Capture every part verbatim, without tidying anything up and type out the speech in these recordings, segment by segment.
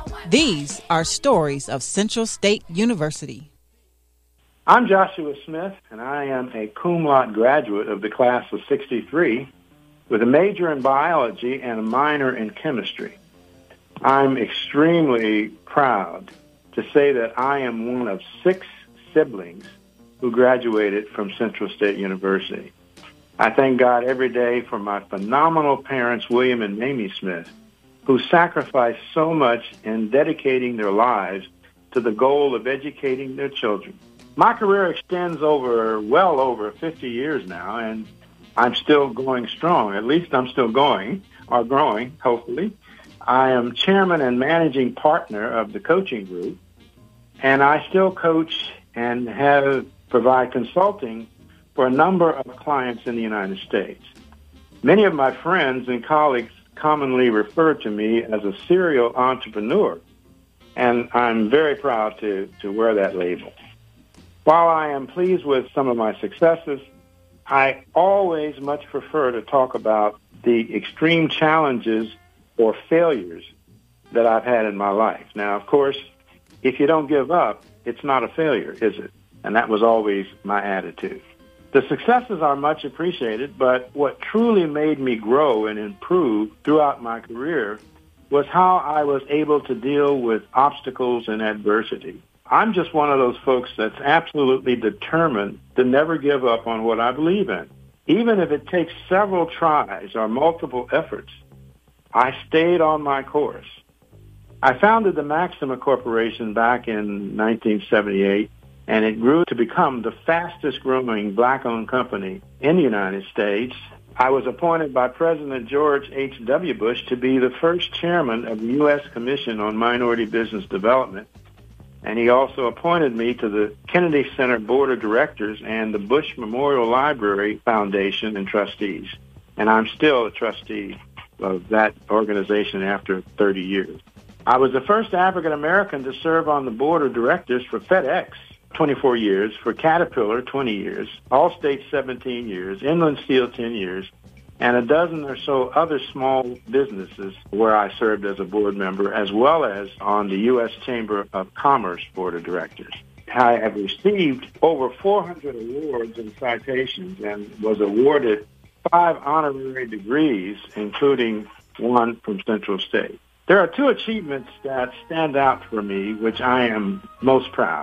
These are stories of Central State University. I'm Joshua Smith, and I am a cum laude graduate of the class of sixty-three with a major in biology and a minor in chemistry. I'm extremely proud to say that I am one of six siblings who graduated from Central State University. I thank God every day for my phenomenal parents, William and Mamie Smith, who sacrificed so much in dedicating their lives to the goal of educating their children. My career extends over, well over fifty years now, and I'm still going strong. At least I'm still going, or growing, hopefully. I am chairman and managing partner of the coaching group, and I still coach and have provide consulting for a number of clients in the United States. Many of my friends and colleagues commonly refer to me as a serial entrepreneur, and I'm very proud to, to wear that label. While I am pleased with some of my successes, I always much prefer to talk about the extreme challenges or failures that I've had in my life. Now, of course, if you don't give up, it's not a failure, is it? And that was always my attitude. The successes are much appreciated, but what truly made me grow and improve throughout my career was how I was able to deal with obstacles and adversity. I'm just one of those folks that's absolutely determined to never give up on what I believe in. Even if it takes several tries or multiple efforts, I stayed on my course. I founded the Maxima Corporation back in nineteen seventy-eight, and it grew to become the fastest-growing black-owned company in the United States. I was appointed by President George H W Bush to be the first chairman of the U S Commission on Minority Business Development, and he also appointed me to the Kennedy Center Board of Directors and the Bush Memorial Library Foundation and trustees. And I'm still a trustee of that organization after thirty years. I was the first African-American to serve on the board of directors for FedEx, twenty-four years, for Caterpillar, twenty years, Allstate, seventeen years, Inland Steel, ten years, and a dozen or so other small businesses where I served as a board member, as well as on the U S Chamber of Commerce Board of Directors. I have received over four hundred awards and citations and was awarded five honorary degrees, including one from Central State. There are two achievements that stand out for me, which I am most proud.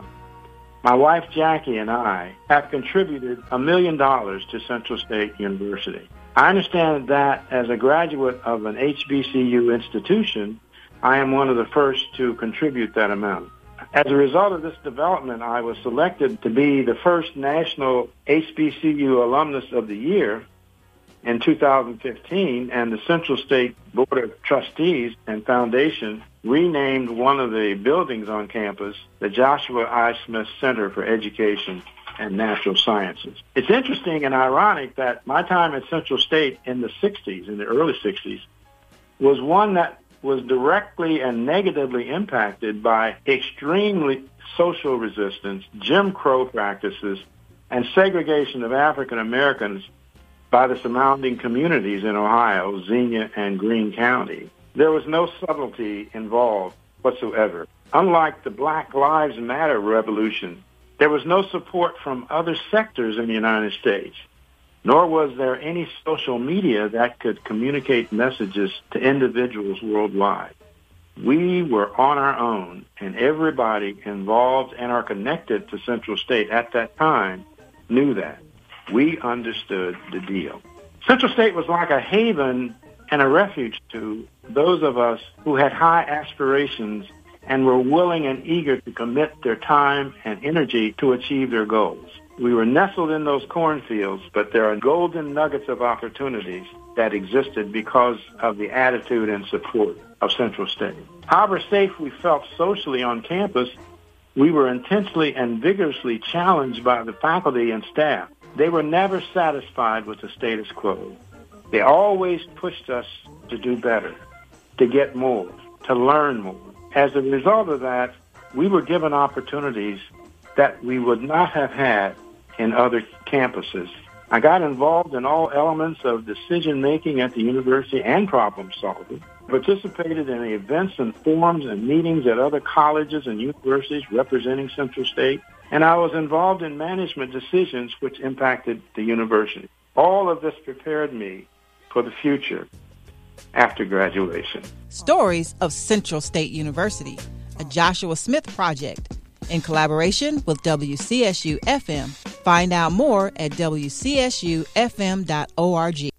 My wife, Jackie, and I have contributed a million dollars to Central State University. I understand that as a graduate of an H B C U institution, I am one of the first to contribute that amount. As a result of this development, I was selected to be the first National H B C U Alumnus of the Year in two thousand fifteen, and the Central State Board of Trustees and Foundation renamed one of the buildings on campus the Joshua I. Smith Center for Education and Natural Sciences. It's interesting and ironic that my time at Central State in the sixties, in the early sixties, was one that was directly and negatively impacted by extremely social resistance, Jim Crow practices, and segregation of African Americans by the surrounding communities in Ohio, Xenia and Greene County. There was no subtlety involved whatsoever. Unlike the Black Lives Matter revolution, there was no support from other sectors in the United States, nor was there any social media that could communicate messages to individuals worldwide. We were on our own, and everybody involved and are connected to Central State at that time knew that. We understood the deal. Central State was like a haven and a refuge to those of us who had high aspirations and were willing and eager to commit their time and energy to achieve their goals. We were nestled in those cornfields, but there are golden nuggets of opportunities that existed because of the attitude and support of Central State. However safe we felt socially on campus, we were intensely and vigorously challenged by the faculty and staff. They were never satisfied with the status quo. They always pushed us to do better, to get more, to learn more. As a result of that, we were given opportunities that we would not have had in other campuses. I got involved in all elements of decision-making at the university and problem-solving. participated in events and forums and meetings at other colleges and universities representing Central State, and I was involved in management decisions which impacted the university. All of this prepared me for the future after graduation. Stories of Central State University, a Joshua Smith project in collaboration with W C S U F M. Find out more at W C S U F M dot org.